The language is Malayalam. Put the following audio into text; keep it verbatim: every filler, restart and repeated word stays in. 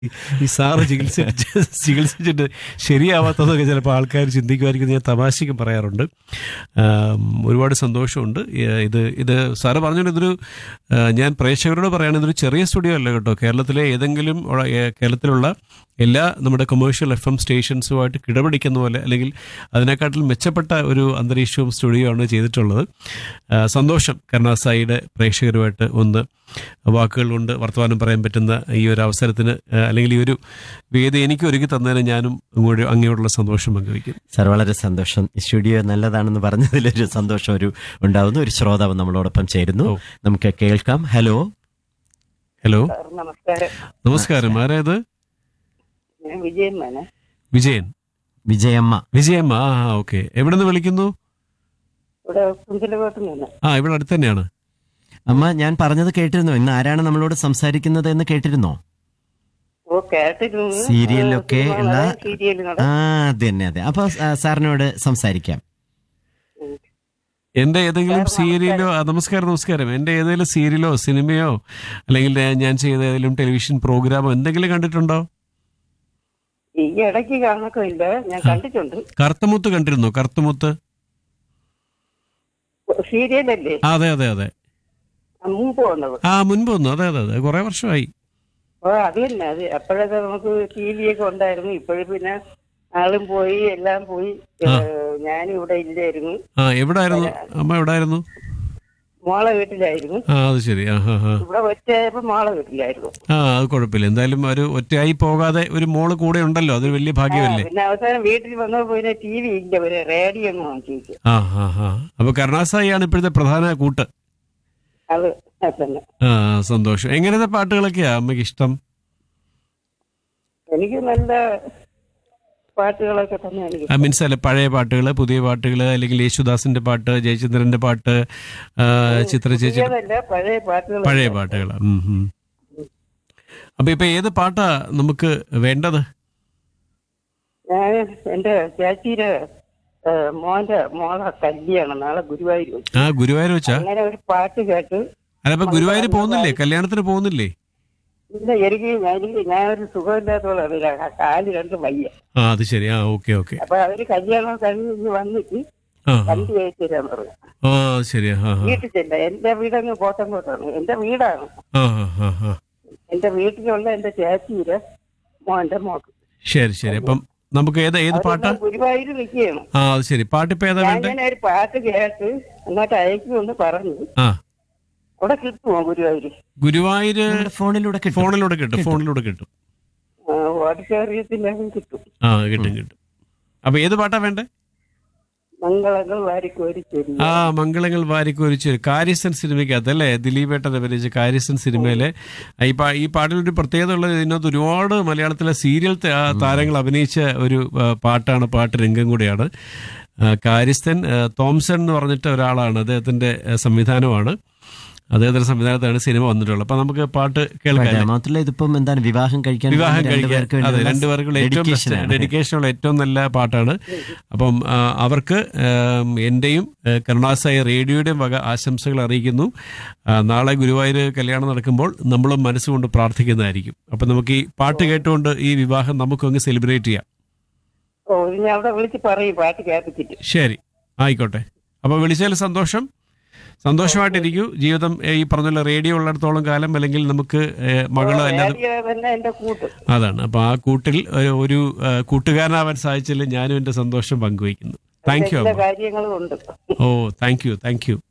ഈ സാറ് ചികിത്സിച്ച് ചികിത്സിച്ചിട്ട് ശരിയാവാത്തതൊക്കെ ചിലപ്പോൾ ആൾക്കാർ ചിന്തിക്കുമായിരിക്കും. ഞാൻ തമാശയ്ക്ക് പറയാറുണ്ട്. ആം, ഒരുപാട് സന്തോഷമുണ്ട്. ഏ, ഇത് ഇത് സാറ് പറഞ്ഞുകൊണ്ട് ഇതൊരു ആ, ഞാൻ പ്രേക്ഷകരോട് പറയുകയാണ്, ഇതൊരു ചെറിയ സ്റ്റുഡിയോ അല്ല കേട്ടോ. കേരളത്തിലെ ഏതെങ്കിലും ഉള്ള- ഏ, കേരളത്തിലുള്ള എല്ലാ നമ്മുടെ കൊമേഴ്ഷ്യൽ എഫ് എം സ്റ്റേഷൻസുമായിട്ട് കിടപിടിക്കുന്ന പോലെ അല്ലെങ്കിൽ അതിനെക്കാട്ടിൽ മെച്ചപ്പെട്ട ഒരു അന്തരീക്ഷവും സ്റ്റുഡിയോ ആണ് ചെയ്തിട്ടുള്ളത്. ആ, സന്തോഷം കരുണാസായിയുടെ പ്രേക്ഷകരുമായിട്ട് ഒന്ന് വാക്കുകൾ കൊണ്ട് വർത്തമാനം പറയാൻ പറ്റുന്ന ഈ ഒരു അവസരത്തിന്, ആ, അല്ലെങ്കിൽ ഈ ഒരു വേദി എനിക്ക് ഒരുക്കി തന്നതിന് ഞാനും അങ്ങോട്ട് അങ്ങയോടുള്ള സന്തോഷം പങ്കുവയ്ക്കും. സാർ വളരെ സന്തോഷം. ഈ സ്റ്റുഡിയോ നല്ലതാണെന്ന് പറഞ്ഞതിലൊരു സന്തോഷം ഒരു ഉണ്ടാവുന്നു. ഒരു ശ്രോതാവ് നമ്മളോടൊപ്പം ചേരുന്നു, ഓ. നമുക്ക് കേൾക്കാം. ഹലോ. ഹലോ, സാർ നമസ്കാരം. നമസ്കാരം. ആരായത്? ഞാൻ വിജയൻ മേനെ. വിജയൻ. വിജയമ്മ. വിജയമ്മ. ആ ആ ഓക്കെ. എവിടെ നിന്ന് വിളിക്കുന്നു? ഇവിടെ കുഞ്ചലകോട്ട് നിന്ന്. ആ, ഇവിടെ അടുത്ത് തന്നെയാണ്. അമ്മ, ഞാൻ പറഞ്ഞത് കേട്ടിരുന്നോ? ഇന്ന് ആരാണ് നമ്മളോട് സംസാരിക്കുന്നത് എന്ന് കേട്ടിരുന്നോ? ഓ കേട്ടിരുന്നു. സീരിയലിലൊക്കെ സിനിമ ഉള്ള നടൻ, സീരിയൽ നടൻ. ആ അത് തന്നെ, അതെ. അപ്പൊ ആ, സാറിനോട് സംസാരിക്കാം. ഉം. എന്റെ ഏതെങ്കിലും സാർ, സീരിയലോ ആ, നമസ്കാരം നമസ്കാരം എന്റെ ഏതെങ്കിലും സീരിയലോ സിനിമയോ അല്ലെങ്കിൽ ഞാൻ ചെയ്ത ഏതെങ്കിലും ടെലിവിഷൻ പ്രോഗ്രാമോ എന്തെങ്കിലും കണ്ടിട്ടുണ്ടോ? ഈ ഇടയ്ക്ക് കാണൊക്കെ ഇല്ല, ഞാൻ കണ്ടിട്ടുണ്ട്. കറുത്തമുത്ത് കണ്ടിരുന്നോ? കറുത്തമുത്ത്. സീരിയലല്ലേ? ആ, അതെ അതെ അതെ. ആ, മുമ്പ് വന്നത്. ആ, മുൻപ് വന്നു. അതെ അതെ അതെ, കുറെ വർഷമായി. ഓ അത് തന്നെ. അത് അപ്പോഴൊക്കെ നമുക്ക് ടി വി ഒക്കെ ഉണ്ടായിരുന്നു. ഇപ്പോഴും പിന്നെ ആളും പോയി, എല്ലാം പോയി. ആ. ഏഹ്, ഞാനും ഇവിടെ ഇല്ലായിരുന്നു. ആ, എവിടായിരുന്നു അമ്മ? എവിടായിരുന്നു? മോളെ വീട്ടിലായിരുന്നു. ആ, അത് ശരി. ആ ഹാ ഹാ. ഇവിടെ ഒറ്റയായപ്പോ മോളെ വീട്ടിലായിരുന്നു. ആ, അത് കുഴപ്പമില്ല. എന്തായാലും ഒരു ഒറ്റയായി പോകാതെ ഒരു മോള് കൂടെ ഉണ്ടല്ലോ, അതൊരു വലിയ ആ, ഭാഗ്യമല്ലേ. പിന്നെ അവസാനം വീട്ടിൽ വന്നപ്പോ പിന്നെ ടി വി ഇല്ല, ഒരു റേഡിയോ ഒന്ന് വാങ്ങിച്ചു. ആ ഹാ ഹാ. അപ്പൊ കരുണാസായിയാണ് ഇപ്പോഴത്തെ പ്രധാന കൂട്ട്. അത് തന്നെ. ആ, സന്തോഷം. എങ്ങനത്തെ പാട്ടുകളൊക്കെയാ അമ്മയ്ക്ക് ഇഷ്ടം? എനിക്ക് നല്ല പാട്ടുകളൊക്കെ തന്നെ എനിക്ക് ആ, മീൻസ് അല്ല, പഴയ പാട്ടുകൾ, പുതിയ പാട്ടുകൾ, അല്ലെങ്കിൽ യേശുദാസിന്റെ പാട്ട്, ജയചന്ദ്രന്റെ പാട്ട്, ആ, ചിത്ര ചേച്ചി, പുതിയതല്ല, പഴയ പാട്ടുകൾ. പഴയ പാട്ടുകൾ. അപ്പൊ ഇപ്പൊ ഏത് പാട്ടാ നമുക്ക് വേണ്ടത്? ഞാൻ എന്റെ ചേച്ചിയുടെ ഏഹ്, മോന്റെ മോളെ കല്യാണം നാളെ ഗുരുവായൂർ വെച്ചു. ആ, ഗുരുവായൂർ വെച്ചാ? അങ്ങനെ ഒരു പാട്ട് കേട്ട്. അല്ല, അപ്പൊ ഗുരുവായൂർ പോകുന്നില്ലേ? കല്യാണത്തിന് പോകുന്നില്ലേ? ഇല്ല, എനിക്ക് ഞാൻ എനിക്ക് ഞാൻ ഒരു സുഖമില്ലാത്തവളാണ്, കാല് രണ്ട് വയ്യ. ആ, അത് ശരി. ആ, ഓക്കെ ഓക്കെ. അപ്പൊ അവര് കല്യാണം കഴിഞ്ഞ് വന്നിട്ട് ആ ആ. വണ്ടി അയച്ചു തരാൻ പറഞ്ഞു. ആ, അത് ശരി. ആ ആ വീട്ടിൽ ചെല്ല. എന്റെ വീടങ്ങ് കോട്ടങ്കോട്ടാണ്. എന്റെ വീടാണ്. ആ ആ ആ ആ. എന്റെ വീട്ടിലുള്ള എന്റെ ചേച്ചിയുടെ മോന്റെ മോക്ക്. ശരി ശരി. അപ്പം നമുക്ക് ഏത് ഏത് പാട്ടാ? അവരൊന്ന് ഗുരുവായൂർ നിൽക്കുകയാണ്. ആ, അത് ശരി. പാട്ടിപ്പോ ഏതാ ഞാൻ വേണ്ടേ? ഇങ്ങനെ ഒരു പാട്ട് കേട്ട് എന്നിട്ട് അയക്കുമെന്ന് പറഞ്ഞു. ആ, അവിടെ കിട്ടുമോ ഗുരുവായൂര്? ഗുരുവായൂര് നമ്മുടെ ഫോണിലൂടെ കിട്ടും. ഫോണിലൂടെ കിട്ടും. ഫോണിലൂടെ കിട്ടും. ഓഡിറ്റോറിയത്തിലും കിട്ടും. ആ, കിട്ടും കിട്ടും. അപ്പൊ ഏത് പാട്ടാ വേണ്ടേ? മംഗളങ്ങൾ വാരിക്കോരി ചെരി. ആ, മംഗളങ്ങൾ വാരിക്കോരിച്ച് കാര്യസ്ഥൻ സിനിമയ്ക്കകത്ത് അല്ലേ, ദിലീപേട്ടൻ അഭിനയിച്ച കാര്യസ്ഥൻ സിനിമയിലെ ഈ പാ ഈ പാട്ടിലൊരു പ്രത്യേകത ഉള്ളത്, ഇതിനകത്ത് ഒരുപാട് മലയാളത്തിലെ സീരിയൽ ത- ആ, താരങ്ങൾ അഭിനയിച്ച ഒരു ആ, പാട്ടാണ്, പാട്ട് രംഗം കൂടിയാണ്. ആ, കാര്യസ്ഥൻ ആ, തോംസൺ എന്ന് പറഞ്ഞിട്ട് ഒരാളാണ്, അദ്ദേഹത്തിന്റെ ആ, സംവിധാനമാണ്. അദ്ദേഹത്തിന്റെ സംവിധാനത്താണ് സിനിമ വന്നിട്ടുള്ളത്. അപ്പൊ നമുക്ക് പാട്ട് കേൾക്കാം. മാത്രമല്ല ഇതിപ്പം എന്താണ് വിവാഹം കഴിക്കാൻ വിവാഹം പോകുന്ന കഴിക്കാൻ, രണ്ടുപേർക്ക് അതെ, വേണ്ടിയുള്ള രണ്ടുപേർക്കുള്ള ഏറ്റവും dedication ആണ്. ഡെഡിക്കേഷനുള്ള ഏറ്റവും നല്ല പാട്ടാണ്. അപ്പം ആ, അവർക്ക് ആം, എന്റെയും ആ, കരുണാസായി റേഡിയോയുടെയും വക ആശംസകൾ അറിയിക്കുന്നു. ആ, നാളെ ഗുരുവായൂർ കല്യാണം നടക്കുമ്പോൾ നമ്മളും മനസ്സുകൊണ്ട് പ്രാർത്ഥിക്കുന്നതായിരിക്കും. അപ്പം നമുക്ക് ഈ പാട്ട് കേട്ടുകൊണ്ട് ഈ വിവാഹം നമുക്കങ്ങ് സെലിബ്രേറ്റ് ചെയ്യാം. ഓ, ഇത് ഞാൻ അവിടെ വിളിച്ച് പറയും പാട്ട് കേൾപ്പിച്ചിട്ട്. ശരി, ആയിക്കോട്ടെ. അപ്പോൾ വിളിച്ചതിൽ സന്തോഷം. സന്തോഷമായിട്ടിരിക്കൂ. ജീവിതം ഏ, ഈ പറഞ്ഞ റേഡിയോ ഉള്ളിടത്തോളം കാലം, അല്ലെങ്കിൽ നമുക്ക് ഏ, മകളോ അല്ലാതെ റേഡിയോ തന്നെ എന്റെ കൂട്ട്. അതാണ്. അപ്പൊ ആ കൂട്ടിൽ ഒരു- ഒരു ആ, കൂട്ടുകാരനാവാൻ സാധിച്ചതിൽ ഞാനും എന്റെ സന്തോഷം പങ്കുവയ്ക്കുന്നു. താങ്ക് യു എല്ലാ അമ്മ. കാര്യങ്ങളും ഉണ്ട്. ഓ, താങ്ക് യു താങ്ക് യു.